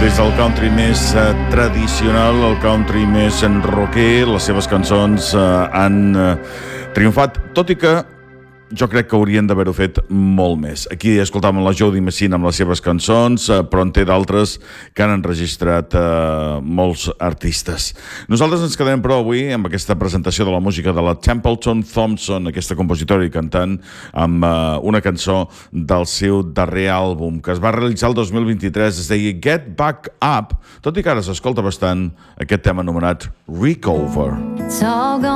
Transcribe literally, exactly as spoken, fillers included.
Des del country més eh, tradicional, el country més rocker, les seves cançons eh, han eh, triomfat, tot i que jo crec que haurien d'haver-ho fet molt més. Aquí escoltàvem la Jody Messina amb les seves cançons, eh, però en té d'altres que han enregistrat eh, molts artistes. Nosaltres ens quedem però avui amb aquesta presentació de la música de la Templeton Thompson, aquesta compositora i cantant, amb eh, una cançó del seu darrer àlbum, que es va realitzar el dos mil vint-i-tres, es deia Get Back Up, tot i que ara s'escolta bastant aquest tema anomenat Recover.